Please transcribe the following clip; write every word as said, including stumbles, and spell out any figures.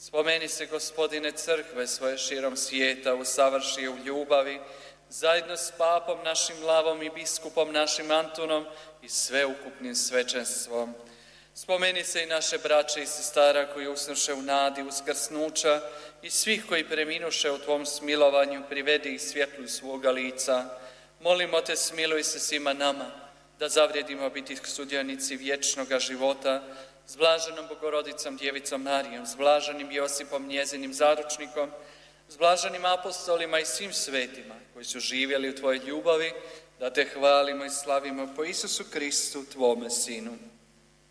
Spomeni se, Gospodine, crkve svoje širom svijeta, usavrši je u ljubavi, zajedno s papom našim Lavom i biskupom našim Antunom i sveukupnim svećenstvom. Spomeni se i naše braće i sestara koji usnuše u nadi uskrsnuća i svih koji preminuše u Tvom smilovanju, privedi ih svjetlu svoga lica. Molimo Te, smiluj se svima nama, da zavrijedimo biti sudionici vječnoga života, s blaženom Bogorodicom Djevicom Marijom, s blaženim Josipom njezinim zaručnikom, s blaženim apostolima i svim svetima koji su živjeli u Tvojoj ljubavi, da Te hvalimo i slavimo po Isusu Kristu, Tvome Sinu.